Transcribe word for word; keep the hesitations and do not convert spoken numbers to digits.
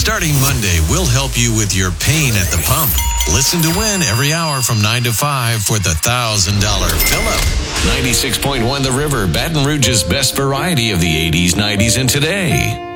Starting Monday, we'll help you with your pain at the pump. Listen to Win every hour from nine to five for the one thousand dollars fill-up. ninety-six point one The River, Baton Rouge's best variety of the eighties, nineties, and today.